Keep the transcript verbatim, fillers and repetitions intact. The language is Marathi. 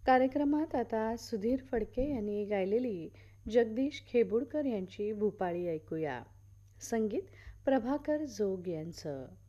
कार्यक्रमात आता सुधीर फडके यांनी गायलेली जगदीश खेबुडकर यांची भूपाळी ऐकूया. संगीत प्रभाकर जोग यांचं.